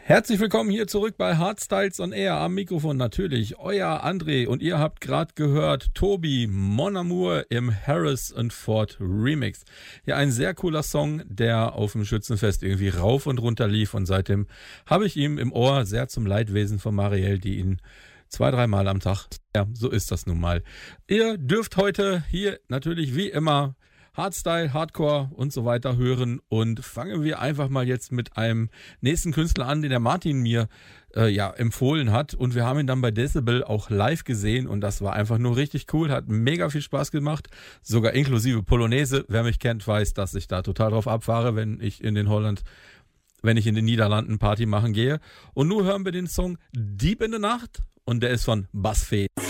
Herzlich willkommen hier zurück bei Hardstyles on Air. Am Mikrofon natürlich euer André und ihr habt gerade gehört Tobi Mon Amour im Harris & Ford Remix. Ja, ein sehr cooler Song, der auf dem Schützenfest irgendwie rauf und runter lief und seitdem habe ich ihm im Ohr, sehr zum Leidwesen von Marielle, die ihn 2-3 Mal am Tag, ja, so ist das nun mal. Ihr dürft heute hier natürlich wie immer Hardstyle, Hardcore und so weiter hören und fangen wir einfach mal jetzt mit einem nächsten Künstler an, den der Martin mir empfohlen hat und wir haben ihn dann bei Decibel auch live gesehen und das war einfach nur richtig cool, hat mega viel Spaß gemacht, sogar inklusive Polonaise. Wer mich kennt, weiß, dass ich da total drauf abfahre, wenn ich in den Niederlanden Party machen gehe. Und nun hören wir den Song Deep in the Nacht und der ist von Buzzfeed.